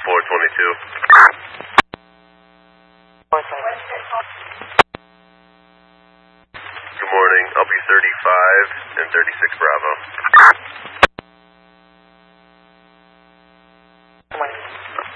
422. Good morning. I'll be 35 and 36 Bravo.